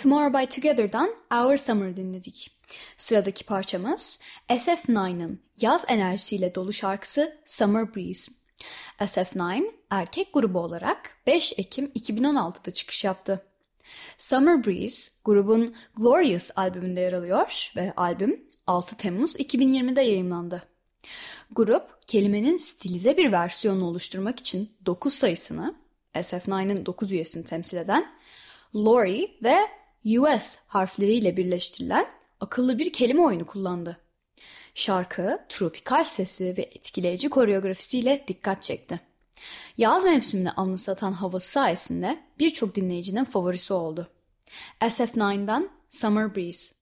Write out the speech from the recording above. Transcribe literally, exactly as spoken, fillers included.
Tomorrow by Together'dan Our Summer dinledik. Sıradaki parçamız S F dokuuzun yaz enerjisiyle dolu şarkısı Summer Breeze. S F dokuz erkek grubu olarak beş Ekim iki bin on altıda çıkış yaptı. Summer Breeze grubun Glorious albümünde yer alıyor ve albüm altı Temmuz iki bin yirmide yayımlandı. Grup kelimenin stilize bir versiyonunu oluşturmak için dokuz sayısını, S F dokuzun dokuz üyesini temsil eden Lori ve U S harfleriyle birleştirilen akıllı bir kelime oyunu kullandı. Şarkı tropikal sesi ve etkileyici koreografisiyle dikkat çekti. Yaz mevsimini anımsatan havası sayesinde birçok dinleyicinin favorisi oldu. S F dokuzdan Summer Breeze.